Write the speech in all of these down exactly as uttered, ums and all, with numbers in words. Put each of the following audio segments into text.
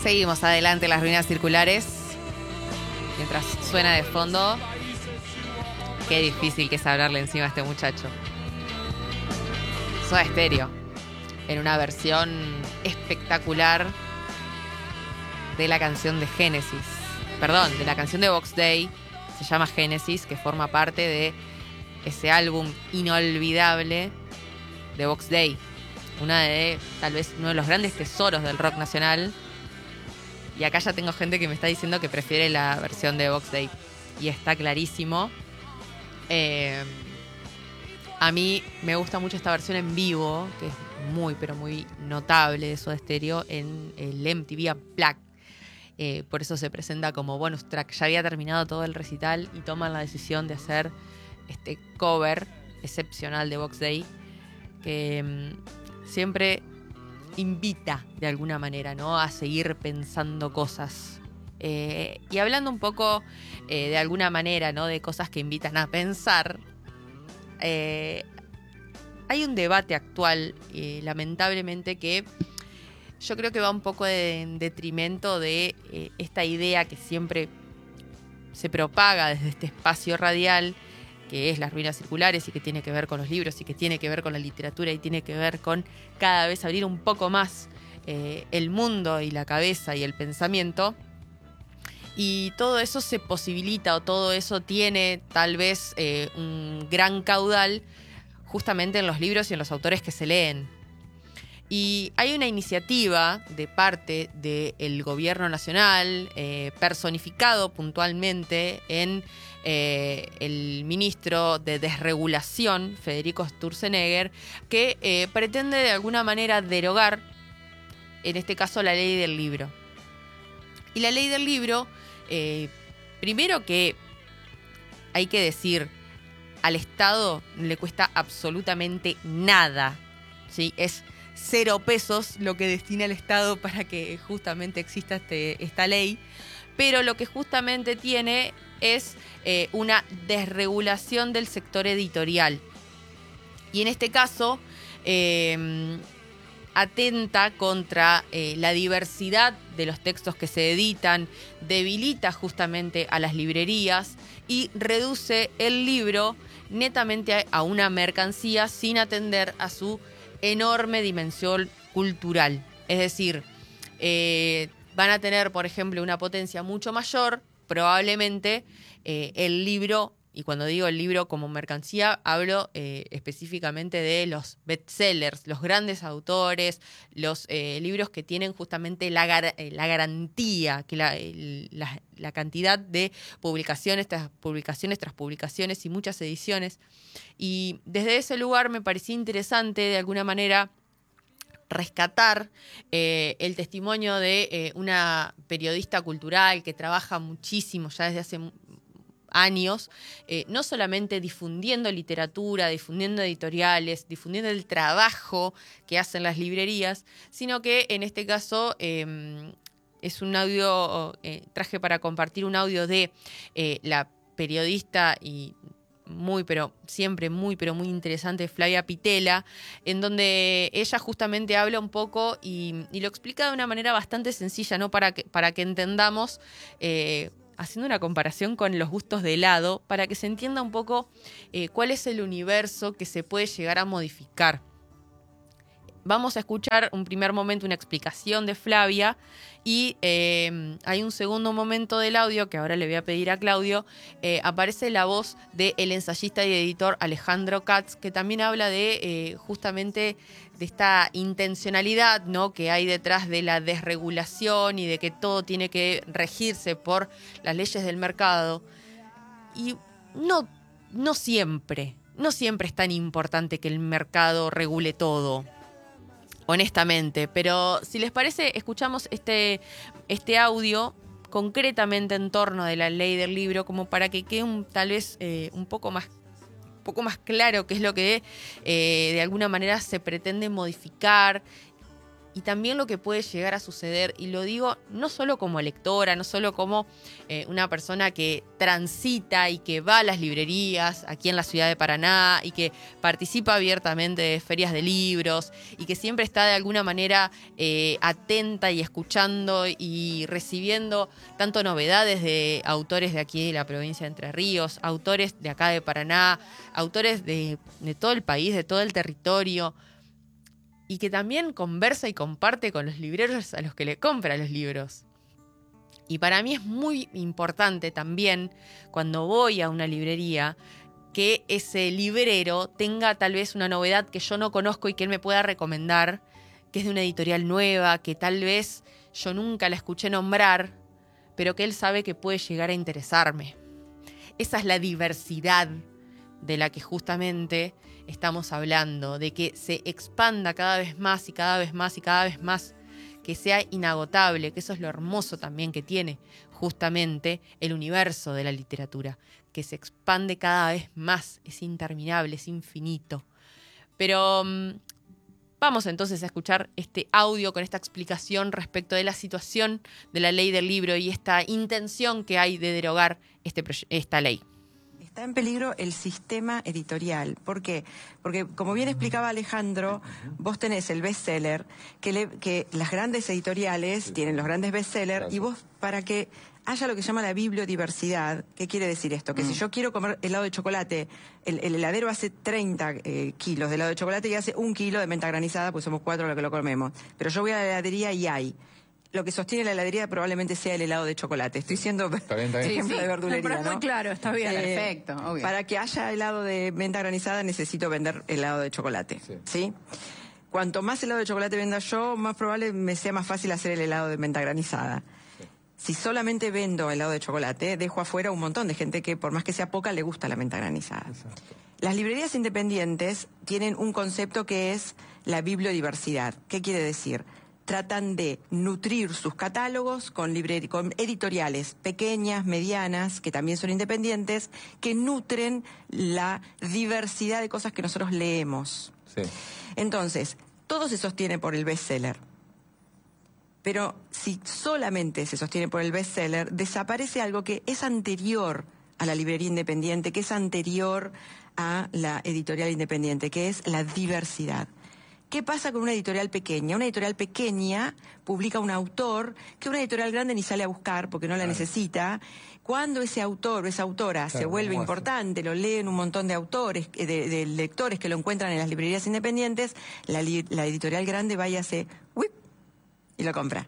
Seguimos adelante las ruinas circulares. Mientras suena de fondo. Qué difícil que es hablarle encima a este muchacho. Soda Stereo. En una versión espectacular de la canción de Genesis. Perdón, de la canción de Box Day. Se llama Genesis, que forma parte de ese álbum inolvidable de Box Day. Una de, tal vez, uno de los grandes tesoros del rock nacional. Y acá ya tengo gente que me está diciendo que prefiere la versión de Box Day. Y está clarísimo. Eh, a mí me gusta mucho esta versión en vivo, que es muy, pero muy notable de Soda Stereo en el M T V Unplugged. Eh, por eso se presenta como bonus track. Ya había terminado todo el recital y toman la decisión de hacer este cover excepcional de Box Day, que um, siempre invita de alguna manera, ¿no?, a seguir pensando cosas. Eh, y hablando un poco eh, de alguna manera, ¿no?, de cosas que invitan a pensar, eh, hay un debate actual, eh, lamentablemente, que yo creo que va un poco de, en detrimento de eh, esta idea que siempre se propaga desde este espacio radial, que es las ruinas circulares y que tiene que ver con los libros y que tiene que ver con la literatura y tiene que ver con cada vez abrir un poco más eh, el mundo y la cabeza y el pensamiento. Y todo eso se posibilita o todo eso tiene tal vez eh, un gran caudal justamente en los libros y en los autores que se leen. Y hay una iniciativa de parte del gobierno nacional, eh, personificado puntualmente en eh, el ministro de Desregulación, Federico Sturzenegger, que eh, pretende de alguna manera derogar, en este caso, la ley del libro. Y la ley del libro, eh, primero que hay que decir, al Estado le cuesta absolutamente nada, ¿sí? Es cero pesos lo que destina el Estado para que justamente exista este, esta ley, pero lo que justamente tiene es eh, una desregulación del sector editorial. Y en este caso eh, atenta contra eh, la diversidad de los textos que se editan, debilita justamente a las librerías y reduce el libro netamente a una mercancía sin atender a su enorme dimensión cultural. Es decir, eh, van a tener, por ejemplo, una potencia mucho mayor, probablemente eh, el libro, y cuando digo el libro como mercancía, hablo eh, específicamente de los bestsellers, los grandes autores, los eh, libros que tienen justamente la, gar- la garantía, que la, la, la cantidad de publicaciones tras publicaciones tras publicaciones y muchas ediciones. Y desde ese lugar me parecía interesante, de alguna manera, rescatar eh, el testimonio de eh, una periodista cultural que trabaja muchísimo ya desde hace años, eh, no solamente difundiendo literatura, difundiendo editoriales, difundiendo el trabajo que hacen las librerías, sino que en este caso eh, es un audio, eh, traje para compartir un audio de eh, la periodista y muy, pero siempre muy, pero muy interesante, Flavia Pitela, en donde ella justamente habla un poco y, y lo explica de una manera bastante sencilla, ¿no? Para que, para que entendamos, eh, haciendo una comparación con los gustos de helado, para que se entienda un poco eh, cuál es el universo que se puede llegar a modificar. Vamos a escuchar un primer momento una explicación de Flavia y eh, hay un segundo momento del audio que ahora le voy a pedir a Claudio. Eh, aparece la voz del ensayista y editor Alejandro Katz, que también habla de eh, justamente de esta intencionalidad, ¿no?, que hay detrás de la desregulación y de que todo tiene que regirse por las leyes del mercado. Y no, no siempre, no siempre es tan importante que el mercado regule todo, honestamente, pero si les parece, escuchamos este, este audio concretamente en torno de la ley del libro, como para que quede un, tal vez eh, un poco más, un poco más claro qué es lo que eh, de alguna manera se pretende modificar y también lo que puede llegar a suceder, y lo digo no solo como lectora, no solo como eh, una persona que transita y que va a las librerías aquí en la ciudad de Paraná y que participa abiertamente de ferias de libros y que siempre está de alguna manera eh, atenta y escuchando y recibiendo tanto novedades de autores de aquí de la provincia de Entre Ríos, autores de acá de Paraná, autores de, de todo el país, de todo el territorio, y que también conversa y comparte con los libreros a los que le compra los libros. Y para mí es muy importante también, cuando voy a una librería, que ese librero tenga tal vez una novedad que yo no conozco y que él me pueda recomendar, que es de una editorial nueva, que tal vez yo nunca la escuché nombrar, pero que él sabe que puede llegar a interesarme. Esa es la diversidad de la que justamente estamos hablando, de que se expanda cada vez más y cada vez más y cada vez más, que sea inagotable, que eso es lo hermoso también que tiene justamente el universo de la literatura, que se expande cada vez más, es interminable, es infinito. Pero um, vamos entonces a escuchar este audio con esta explicación respecto de la situación de la ley del libro y esta intención que hay de derogar este, esta ley. Está en peligro el sistema editorial. ¿Por qué? Porque, como bien explicaba Alejandro, vos tenés el bestseller, que, le, que las grandes editoriales sí. tienen los grandes bestsellers, claro. Y vos, para que haya lo que se llama la bibliodiversidad, ¿qué quiere decir esto? Que mm. si yo quiero comer helado de chocolate, el, el heladero hace treinta eh, kilos de helado de chocolate y hace un kilo de menta granizada, pues somos cuatro los que lo comemos. Pero yo voy a la heladería y hay... Lo que sostiene la heladería probablemente sea el helado de chocolate. Estoy siendo está bien, está bien. ejemplo sí, sí. de verdulería, no, pero es ¿no? muy claro, está bien. Eh, Perfecto, obvio. Para que haya helado de menta granizada necesito vender helado de chocolate, sí. ¿sí? Cuanto más helado de chocolate venda yo, más probable me sea más fácil hacer el helado de menta granizada. Sí. Si solamente vendo helado de chocolate, dejo afuera un montón de gente que, por más que sea poca, le gusta la menta granizada. Exacto. Las librerías independientes tienen un concepto que es la bibliodiversidad. ¿Qué quiere decir? Tratan de nutrir sus catálogos con, libre, con editoriales pequeñas, medianas, que también son independientes, que nutren la diversidad de cosas que nosotros leemos. Sí. Entonces, todo se sostiene por el bestseller. Pero si solamente se sostiene por el bestseller, desaparece algo que es anterior a la librería independiente, que es anterior a la editorial independiente, que es la diversidad. ¿Qué pasa con una editorial pequeña? Una editorial pequeña publica un autor que una editorial grande ni sale a buscar porque no la claro. necesita. Cuando ese autor o esa autora claro, se vuelve importante, lo leen un montón de autores, de, de lectores que lo encuentran en las librerías independientes, la, la editorial grande va y hace ¡whip! Y lo compra.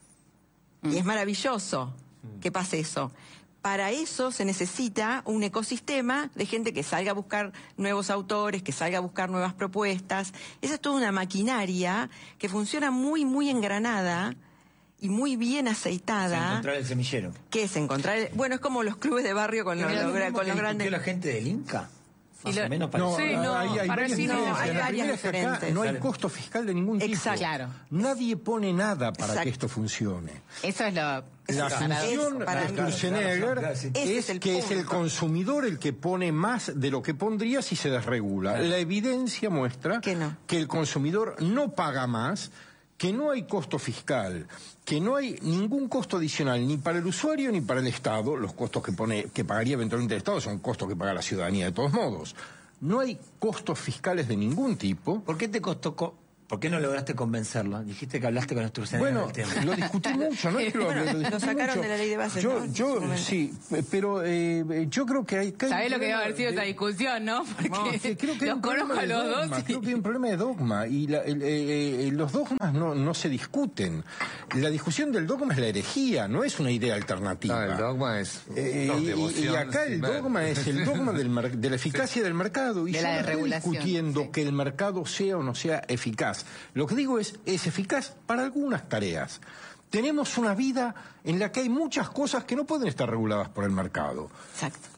Mm. Y es maravilloso mm. que pase eso. Para eso se necesita un ecosistema de gente que salga a buscar nuevos autores, que salga a buscar nuevas propuestas. Esa es toda una maquinaria que funciona muy, muy engranada y muy bien aceitada. Es encontrar el semillero. ¿Qué es encontrar? El... Bueno, es como los clubes de barrio con los, los, con los grandes... la gente del Inca? Y lo... menos no, sí, no, hay, hay varias sí, diferencias. No, hay la varias diferentes. Acá no hay costo fiscal de ningún tipo. Exacto. Claro. Nadie pone nada para Exacto. que esto funcione. Eso es lo... La función de Sturzenegger es el que es el consumidor el que pone más de lo que pondría si se desregula. Claro. La evidencia muestra que, no. que el consumidor no paga más, que no hay costo fiscal, que no hay ningún costo adicional ni para el usuario ni para el Estado. Los costos que pone que pagaría eventualmente el Estado son costos que paga la ciudadanía de todos modos. No hay costos fiscales de ningún tipo. ¿Por qué te costó... Co ¿Por qué no lograste convencerlo? Dijiste que hablaste con Sturzenegger bueno, del tema. Lo discutí mucho, ¿no? Es que lo, bueno, lo, lo sacaron mucho. de la ley de bases, yo, ¿no? Yo, sí, pero eh, yo creo que hay... Que ¿Sabés hay lo que iba a haber sido de, esta discusión, no? Porque no, sí, creo que los conozco a los dogma, dos. Y... Creo que hay un problema de dogma y la, el, eh, eh, los dogmas no, no se discuten. La discusión del dogma es la herejía, no es una idea alternativa. No, el dogma es... Eh, y, y acá el dogma es el dogma del de la eficacia del mercado. Y de yo la no estoy discutiendo sí. que el mercado sea o no sea eficaz. Lo que digo es, es eficaz para algunas tareas. Tenemos una vida en la que hay muchas cosas que no pueden estar reguladas por el mercado. Exacto.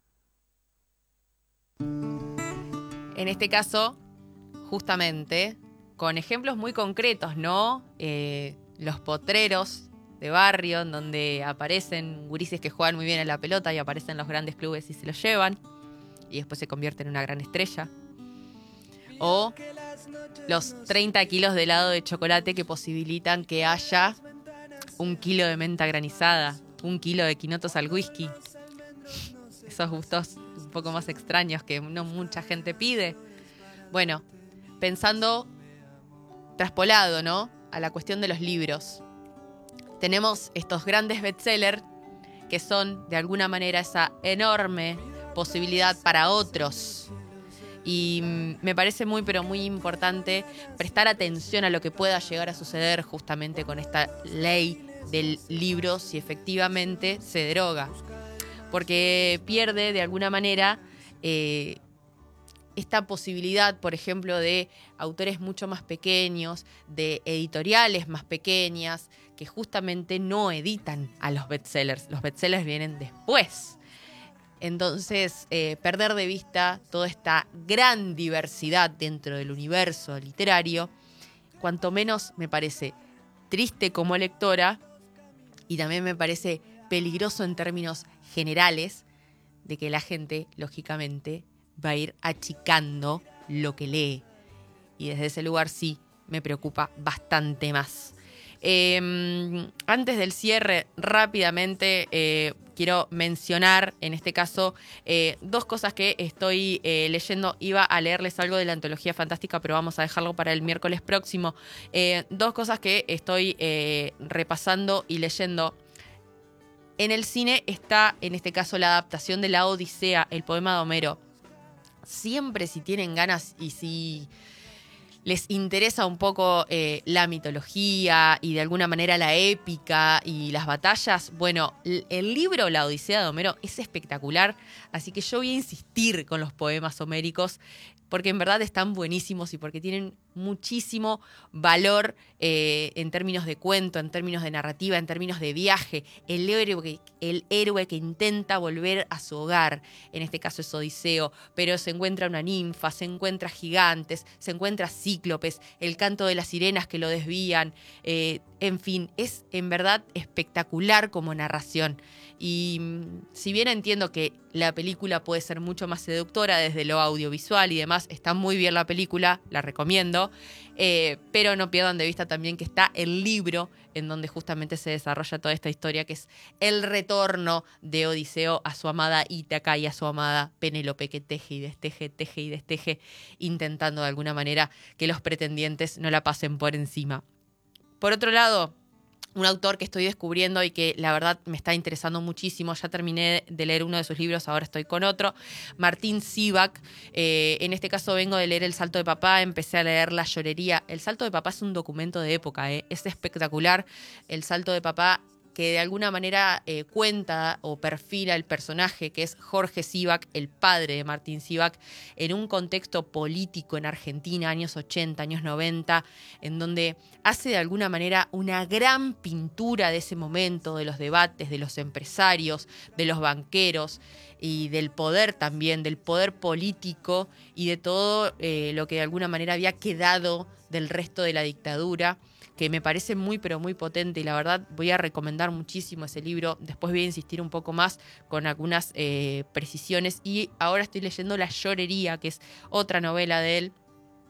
En este caso, justamente, con ejemplos muy concretos, ¿no? Eh, los potreros de barrio, en donde aparecen gurises que juegan muy bien a la pelota y aparecen los grandes clubes y se los llevan, y después se convierten en una gran estrella. O los treinta kilos de helado de chocolate que posibilitan que haya un kilo de menta granizada, un kilo de quinotos al whisky. Esos gustos un poco más extraños que no mucha gente pide. Bueno, pensando traspolado, ¿no?, a la cuestión de los libros. Tenemos estos grandes bestsellers que son, de alguna manera, esa enorme posibilidad para otros. Y me parece muy, pero muy importante prestar atención a lo que pueda llegar a suceder justamente con esta ley del libro si efectivamente se deroga. Porque pierde, de alguna manera, eh, esta posibilidad, por ejemplo, de autores mucho más pequeños, de editoriales más pequeñas, que justamente no editan a los bestsellers. Los bestsellers vienen después. Entonces, eh, perder de vista toda esta gran diversidad dentro del universo literario, cuanto menos me parece triste como lectora y también me parece peligroso en términos generales de que la gente, lógicamente, va a ir achicando lo que lee. Y desde ese lugar sí me preocupa bastante más. Eh, antes del cierre, rápidamente, eh, quiero mencionar, en este caso, eh, dos cosas que estoy eh, leyendo. Iba a leerles algo de la antología fantástica, pero vamos a dejarlo para el miércoles próximo. Eh, dos cosas que estoy eh, repasando y leyendo. En el cine está, en este caso, la adaptación de la Odisea, el poema de Homero. Siempre, si tienen ganas y si les interesa un poco eh, la mitología y de alguna manera la épica y las batallas, bueno, el libro La Odisea de Homero es espectacular, así que yo voy a insistir con los poemas homéricos porque en verdad están buenísimos y porque tienen muchísimo valor eh, en términos de cuento, en términos de narrativa, en términos de viaje. El héroe, que, el héroe que intenta volver a su hogar, en este caso es Odiseo, pero se encuentra una ninfa, se encuentra gigantes, se encuentra cíclopes, el canto de las sirenas que lo desvían, eh, en fin, es en verdad espectacular como narración. Y si bien entiendo que la película puede ser mucho más seductora desde lo audiovisual y demás, está muy bien la película, la recomiendo, eh, pero no pierdan de vista también que está el libro en donde justamente se desarrolla toda esta historia, que es el retorno de Odiseo a su amada Ítaca y a su amada Penélope, que teje y desteje, teje y desteje, intentando de alguna manera que los pretendientes no la pasen por encima. Por otro lado, un autor que estoy descubriendo y que la verdad me está interesando muchísimo. Ya terminé de leer uno de sus libros, ahora estoy con otro. Martín Sivak. Eh, en este caso vengo de leer El Salto de Papá, empecé a leer La Llorería. El Salto de Papá es un documento de época, eh. Es espectacular. El Salto de Papá, que de alguna manera eh, cuenta o perfila el personaje que es Jorge Sivak, el padre de Martín Sivak, en un contexto político en Argentina, años ochenta, años noventa, en donde hace de alguna manera una gran pintura de ese momento, de los debates, de los empresarios, de los banqueros y del poder también, del poder político y de todo eh, lo que de alguna manera había quedado del resto de la dictadura, que me parece muy, pero muy potente y la verdad voy a recomendar muchísimo ese libro. Después voy a insistir un poco más con algunas eh, precisiones y ahora estoy leyendo La Llorería, que es otra novela de él,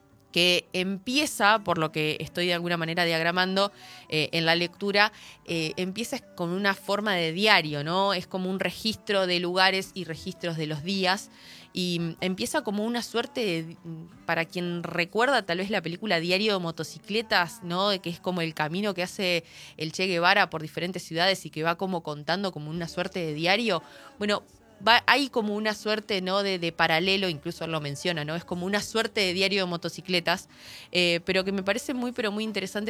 que empieza, por lo que estoy de alguna manera diagramando eh, en la lectura, eh, empieza con una forma de diario, ¿no? Es como un registro de lugares y registros de los días y empieza como una suerte de, para quien recuerda tal vez la película Diario de Motocicletas, ¿no? Que es como el camino que hace el Che Guevara por diferentes ciudades y que va como contando como una suerte de diario. Bueno, Va, hay como una suerte, ¿no?, de, de paralelo, incluso él lo menciona, ¿no? Es como una suerte de diario de motocicletas, eh, pero que me parece muy, pero muy interesante